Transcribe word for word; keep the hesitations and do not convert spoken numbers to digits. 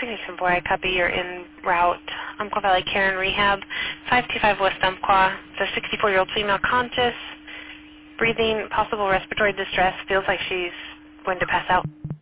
Phoenix Boy, I copy. You're en route. Umpqua Valley Care and Rehab, five two five West Umpqua. It's a sixty-four-year-old female conscious, breathing, possible respiratory distress. Feels like she's going to pass out.